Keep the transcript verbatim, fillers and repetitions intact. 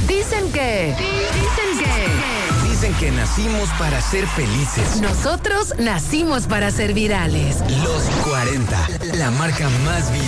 Dicen que... Dicen que... Dicen que nacimos para ser felices. Nosotros nacimos para ser virales. Los cuarenta, la marca más viral.